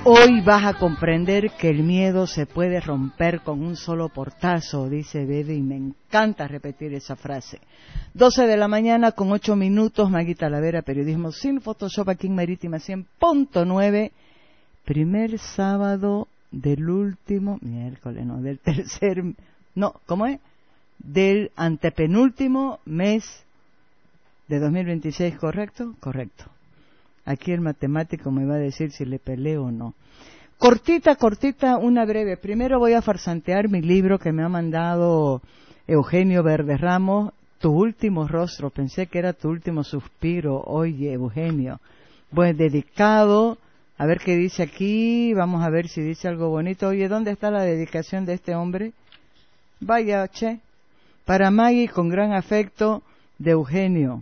Hoy vas a comprender que el miedo se puede romper con un solo portazo, dice Bebe, y me encanta repetir esa frase. 12 de la mañana con 8 minutos, Magui Talavera, periodismo sin Photoshop, aquí en Marítima 100.9, primer sábado del último, miércoles, no, del tercer, no, ¿cómo es? Del antepenúltimo mes de 2026, ¿correcto? Correcto. Aquí el matemático me va a decir si le peleo o no. Cortita, una breve. Primero voy a farsantear mi libro que me ha mandado Eugenio Verde Ramos, Tu último rostro. Pensé que era Tu último suspiro. Oye, Eugenio. Pues dedicado, a ver qué dice aquí, vamos a ver si dice algo bonito. Oye, ¿dónde está la dedicación de este hombre? Vaya, che. Para Maggie, con gran afecto, de Eugenio.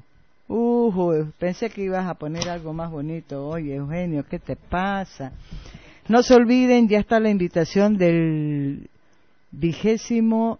Pensé que ibas a poner algo más bonito. Oye, Eugenio, ¿qué te pasa? No se olviden, ya está la invitación del 26º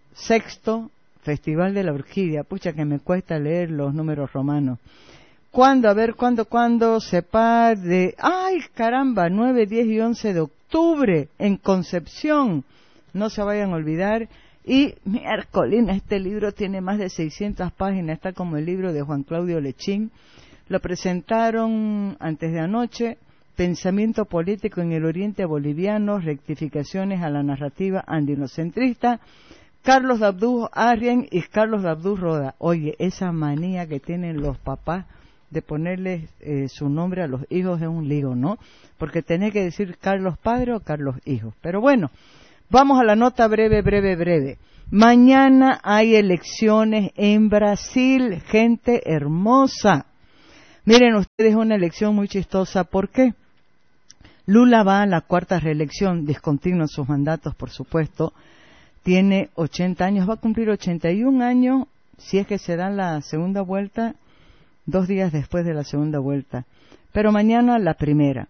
Festival de la Orquídea. Pucha, que me cuesta leer los números romanos. ¿Cuándo? A ver, ¿cuándo? Separ de... ¡Ay, caramba! 9, 10 y 11 de octubre en Concepción. No se vayan a olvidar. Y, miércolina, este libro tiene más de 600 páginas, está como el libro de Juan Claudio Lechín. Lo presentaron antes de anoche, Pensamiento político en el Oriente Boliviano, rectificaciones a la narrativa andinocentrista, Carlos Dabdú Arrien y Carlos Dabdú Roda. Oye, esa manía que tienen los papás de ponerles su nombre a los hijos es un lío, ¿no? Porque tenés que decir Carlos Padre o Carlos Hijo. Pero bueno, vamos a la nota breve. Mañana hay elecciones en Brasil, gente hermosa. Miren ustedes, una elección muy chistosa. ¿Por qué? Lula va a la cuarta reelección, discontinuo en sus mandatos, por supuesto. Tiene 80 años, va a cumplir 81 años, si es que se da la segunda vuelta, 2 días después de la segunda vuelta. Pero mañana la primera.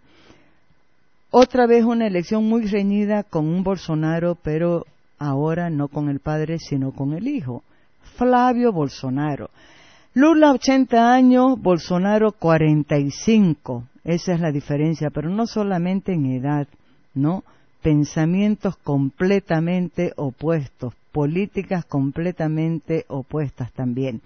Otra vez una elección muy reñida con un Bolsonaro, pero ahora no con el padre, sino con el hijo, Flavio Bolsonaro. Lula 80 años, Bolsonaro 45. Esa es la diferencia, pero no solamente en edad, ¿no? Pensamientos completamente opuestos, políticas completamente opuestas también.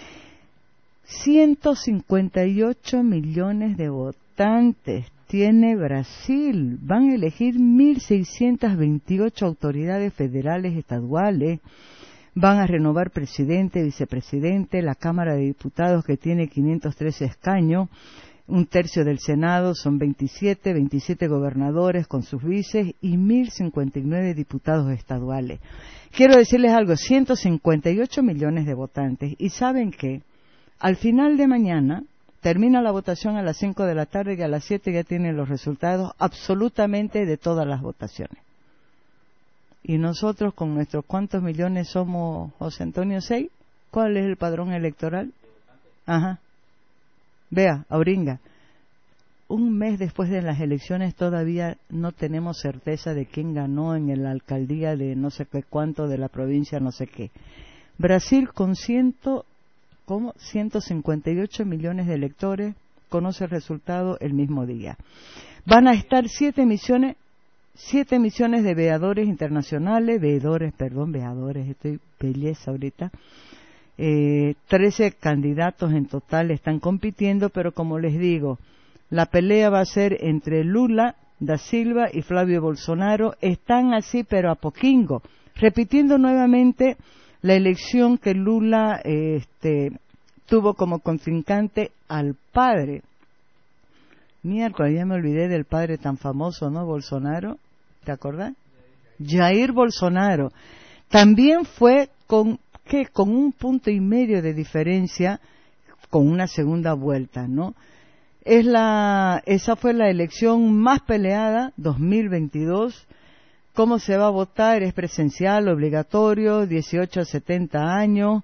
158 millones de votantes tiene Brasil. Van a elegir 1.628 autoridades federales estaduales. Van a renovar presidente, vicepresidente, la Cámara de Diputados, que tiene 513 escaños, 1/3 del Senado, son 27 gobernadores con sus vices y 1.059 diputados estaduales. Quiero decirles algo, 158 millones de votantes. ¿Y saben qué? Al final de mañana termina la votación a las 5 de la tarde y a las 7 ya tienen los resultados absolutamente de todas las votaciones. Y nosotros con nuestros ¿cuántos millones somos, José Antonio? 6. ¿Cuál es el padrón electoral? Ajá. Vea, Auringa, un mes después de las elecciones todavía no tenemos certeza de quién ganó en la alcaldía de no sé qué cuánto de la provincia no sé qué. Brasil con 158 millones de electores conoce el resultado el mismo día. Van a estar 7 misiones de veedores internacionales, veedores, estoy belleza ahorita. 13 candidatos en total están compitiendo, pero como les digo, la pelea va a ser entre Lula da Silva y Flavio Bolsonaro. Están así, pero a poquingo, repitiendo nuevamente la elección que Lula tuvo como contrincante al padre. Miércoles, ya me olvidé del padre tan famoso, ¿no? Bolsonaro, ¿te acordás? Jair Bolsonaro. También fue con 1,5 de diferencia, con una segunda vuelta, ¿no? Esa fue la elección más peleada, 2022. ¿Cómo se va a votar? Es presencial, obligatorio, 18 a 70 años,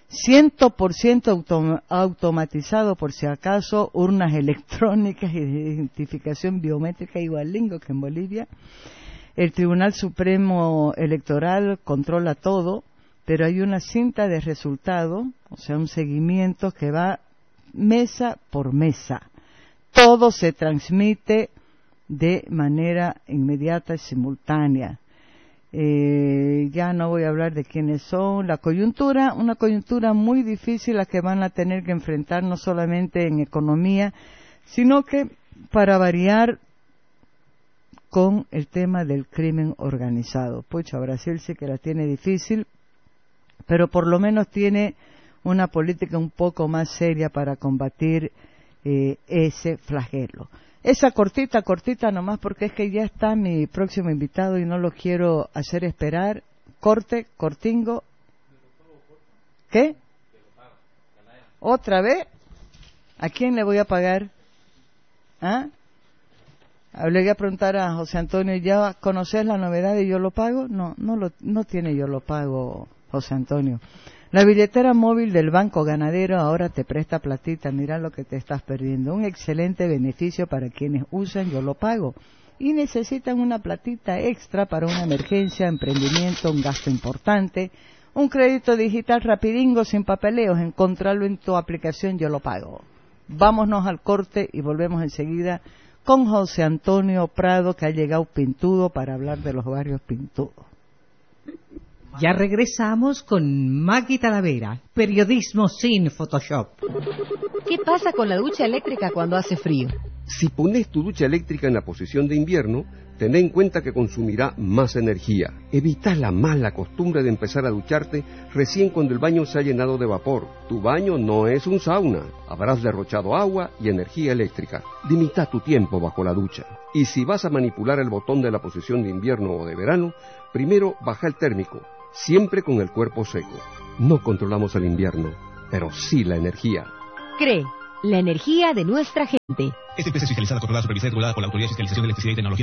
100% automatizado por si acaso, urnas electrónicas y de identificación biométrica igualingo que en Bolivia. El Tribunal Supremo Electoral controla todo, pero hay una cinta de resultado, o sea, un seguimiento que va mesa por mesa. Todo se transmite de manera inmediata y simultánea. Ya no voy a hablar de quiénes son. La coyuntura, una coyuntura muy difícil la que van a tener que enfrentar no solamente en economía, sino que para variar con el tema del crimen organizado. Pucha, Brasil sí que la tiene difícil, pero por lo menos tiene una política un poco más seria para combatir ese flagelo. Esa cortita nomás, porque es que ya está mi próximo invitado y no lo quiero hacer esperar. Cortingo. ¿Qué? ¿Otra vez? ¿A quién le voy a pagar? ¿Ah? Le voy a preguntar a José Antonio, ¿ya conoces la novedad de Yo Lo Pago? No tiene Yo Lo Pago, José Antonio. La billetera móvil del Banco Ganadero ahora te presta platita, mira lo que te estás perdiendo. Un excelente beneficio para quienes usan Yo Lo Pago y necesitan una platita extra para una emergencia, emprendimiento, un gasto importante, un crédito digital rapidingo sin papeleos. Encontrarlo en tu aplicación Yo Lo Pago. Vámonos al corte y volvemos enseguida con José Antonio Prado, que ha llegado pintudo para hablar de los barrios pintudos. Ya regresamos con Maggie Talavera, periodismo sin Photoshop. ¿Qué pasa con la ducha eléctrica cuando hace frío? Si pones tu ducha eléctrica en la posición de invierno, ten en cuenta que consumirá más energía. Evita la mala costumbre de empezar a ducharte recién cuando el baño se ha llenado de vapor. Tu baño no es un sauna. Habrás derrochado agua y energía eléctrica. Limita tu tiempo bajo la ducha. Y si vas a manipular el botón de la posición de invierno o de verano, primero baja el térmico, siempre con el cuerpo seco. No controlamos el invierno, pero sí la energía. CRE, la energía de nuestra gente. SPC fiscalizada, controlada, supervisada y regulada por la Autoridad de Fiscalización de Electricidad y Tecnología.